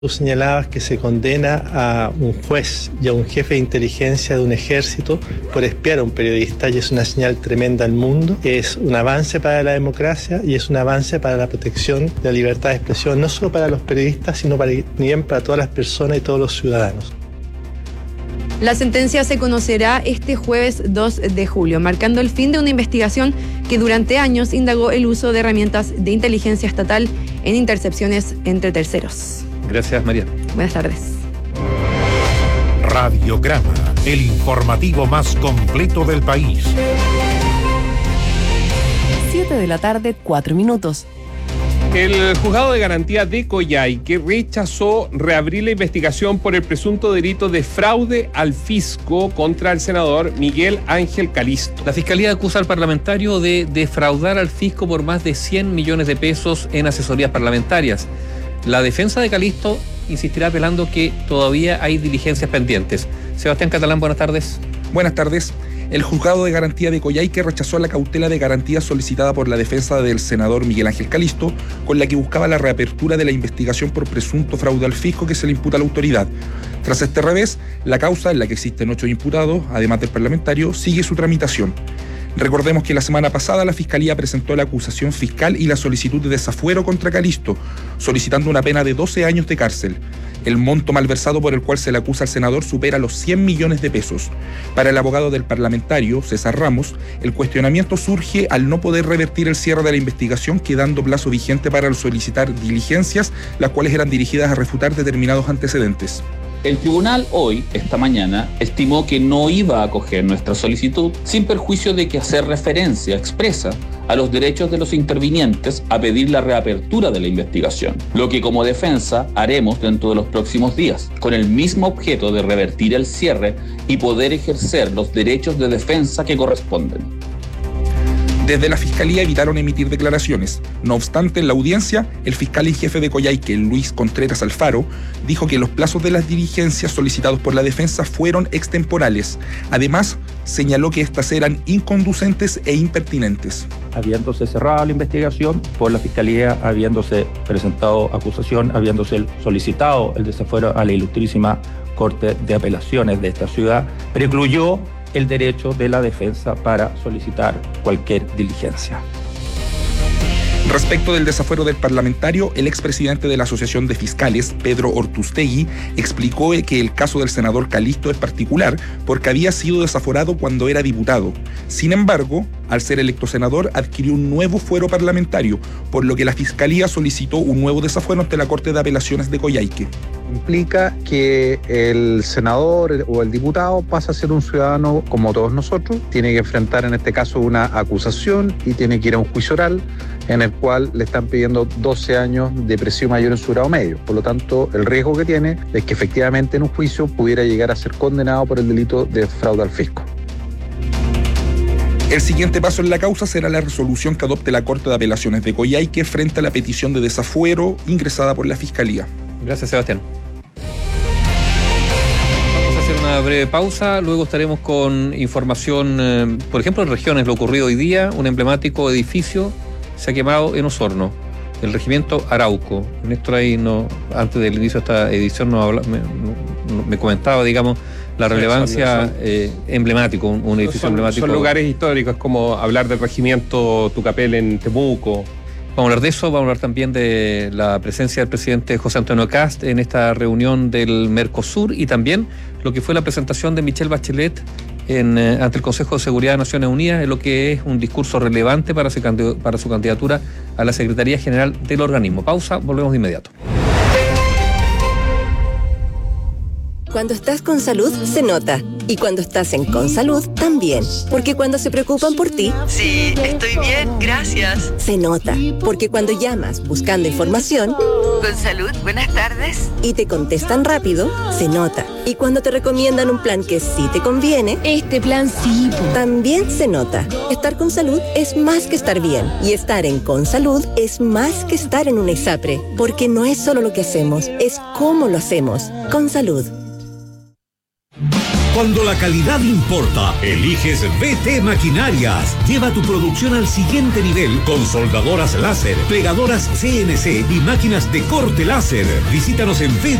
Tú señalabas que se condena a un juez y a un jefe de inteligencia de un ejército por espiar a un periodista, y es una señal tremenda al mundo. Es un avance para la democracia y es un avance para la protección de la libertad de expresión, no solo para los periodistas, sino también para todas las personas y todos los ciudadanos. La sentencia se conocerá este jueves 2 de julio, marcando el fin de una investigación que durante años indagó el uso de herramientas de inteligencia estatal en intercepciones entre terceros. Gracias, María. Buenas tardes. Radiograma, el informativo más completo del país. 7:04 p.m. El juzgado de garantía de Coyhaique rechazó reabrir la investigación por el presunto delito de fraude al fisco contra el senador Miguel Ángel Calisto. La Fiscalía acusa al parlamentario de defraudar al fisco por más de 100 millones de pesos en asesorías parlamentarias. La defensa de Calisto insistirá apelando que todavía hay diligencias pendientes. Sebastián Catalán, buenas tardes. Buenas tardes. El juzgado de garantía de Coyhaique rechazó la cautela de garantía solicitada por la defensa del senador Miguel Ángel Calisto, con la que buscaba la reapertura de la investigación por presunto fraude al fisco que se le imputa a la autoridad. Tras este revés, la causa, en la que existen 8 imputados, además del parlamentario, sigue su tramitación. Recordemos que la semana pasada la Fiscalía presentó la acusación fiscal y la solicitud de desafuero contra Calisto, solicitando una pena de 12 años de cárcel. El monto malversado por el cual se le acusa al senador supera los 100 millones de pesos. Para el abogado del parlamentario, César Ramos, el cuestionamiento surge al no poder revertir el cierre de la investigación, quedando plazo vigente para solicitar diligencias, las cuales eran dirigidas a refutar determinados antecedentes. El tribunal hoy, esta mañana, estimó que no iba a acoger nuestra solicitud sin perjuicio de que hacer referencia expresa a los derechos de los intervinientes a pedir la reapertura de la investigación, lo que como defensa haremos dentro de los próximos días, con el mismo objeto de revertir el cierre y poder ejercer los derechos de defensa que corresponden. Desde la Fiscalía evitaron emitir declaraciones. No obstante, en la audiencia, el fiscal en jefe de Coyhaique, Luis Contreras Alfaro, dijo que los plazos de las diligencias solicitados por la defensa fueron extemporales. Además, señaló que estas eran inconducentes e impertinentes. Habiéndose cerrado la investigación por la Fiscalía, habiéndose presentado acusación, habiéndose solicitado el desafuero a la ilustrísima Corte de Apelaciones de esta ciudad, precluyó el derecho de la defensa para solicitar cualquier diligencia. Respecto del desafuero del parlamentario, el expresidente de la Asociación de Fiscales, Pedro Ortustegui, explicó que el caso del senador Calisto es particular porque había sido desaforado cuando era diputado. Sin embargo, al ser electo senador, adquirió un nuevo fuero parlamentario, por lo que la Fiscalía solicitó un nuevo desafuero ante la Corte de Apelaciones de Coyhaique. Implica que el senador o el diputado pasa a ser un ciudadano como todos nosotros, tiene que enfrentar en este caso una acusación y tiene que ir a un juicio oral en el cual le están pidiendo 12 años de presidio mayor en su grado medio. Por lo tanto, el riesgo que tiene es que efectivamente en un juicio pudiera llegar a ser condenado por el delito de fraude al fisco. El siguiente paso en la causa será la resolución que adopte la Corte de Apelaciones de Coyhaique frente a la petición de desafuero ingresada por la Fiscalía. Gracias, Sebastián. Vamos a hacer una breve pausa, luego estaremos con información, por ejemplo, en regiones, lo ocurrido hoy día, un emblemático edificio se ha quemado en Osorno, el regimiento Arauco. Néstor ahí antes del inicio de esta edición me comentaba, digamos, la relevancia emblemático, un edificio emblemático. Son lugares históricos, como hablar del regimiento Tucapel en Temuco. Vamos a hablar de eso, vamos a hablar también de la presencia del presidente José Antonio Kast en esta reunión del Mercosur y también lo que fue la presentación de Michelle Bachelet ante el Consejo de Seguridad de Naciones Unidas, en lo que es un discurso relevante para su candidatura a la Secretaría General del organismo. Pausa, volvemos de inmediato. Cuando estás con salud, se nota. Y cuando estás en Consalud, también. Porque cuando se preocupan por ti... Sí, estoy bien, gracias. Se nota. Porque cuando llamas buscando información... Consalud, buenas tardes. Y te contestan rápido, se nota. Y cuando te recomiendan un plan que sí te conviene... Este plan sí. También se nota. Estar con salud es más que estar bien. Y estar en Consalud es más que estar en una ISAPRE. Porque no es solo lo que hacemos, es cómo lo hacemos. Consalud. Cuando la calidad importa, eliges BT Maquinarias. Lleva tu producción al siguiente nivel con soldadoras láser, pegadoras CNC y máquinas de corte láser. Visítanos en